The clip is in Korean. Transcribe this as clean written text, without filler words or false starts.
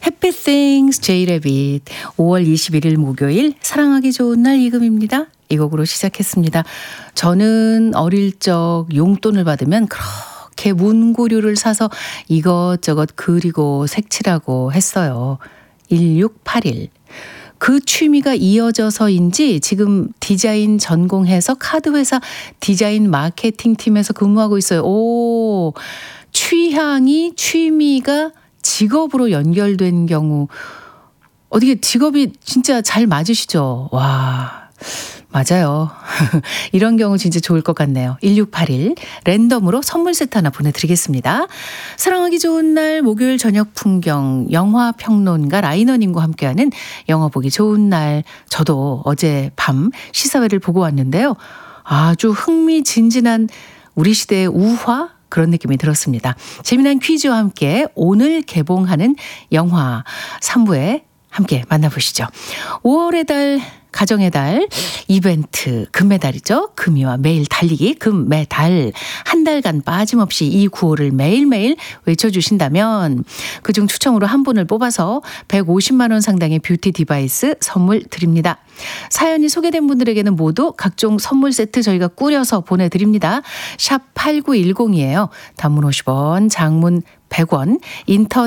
Happy Things, J-Rabbit. 5월 21일 목요일 사랑하기 좋은 날 이금입니다. 이 곡으로 시작했습니다. 저는 어릴 적 용돈을 받으면 그렇게 문구류를 사서 이것저것 그리고 색칠하고 했어요. 1681. 그 취미가 이어져서인지 지금 디자인 전공해서 카드회사 디자인 마케팅 팀에서 근무하고 있어요. 오, 취미가 직업으로 연결된 경우 어떻게 직업이 진짜 잘 맞으시죠? 와, 맞아요. 이런 경우 진짜 좋을 것 같네요. 1681 랜덤으로 선물 세트 하나 보내드리겠습니다. 사랑하기 좋은 날 목요일 저녁 풍경 영화평론가 라이너님과 함께하는 영화 보기 좋은 날. 저도 어제 밤 시사회를 보고 왔는데요. 아주 흥미진진한 우리 시대의 우화? 그런 느낌이 들었습니다. 재미난 퀴즈와 함께 오늘 개봉하는 영화 3부에 함께 만나보시죠. 5월의 달, 가정의 달 이벤트 금메달이죠. 금이와 매일 달리기 금메달 한 달간 빠짐없이 이 구호를 매일매일 외쳐주신다면 그중 추첨으로 한 분을 뽑아서 150만 원 상당의 뷰티 디바이스 선물 드립니다. 사연이 소개된 분들에게는 모두 각종 선물 세트 저희가 꾸려서 보내드립니다. 샵 8910이에요. 단문 50원, 장문 100원, 인터넷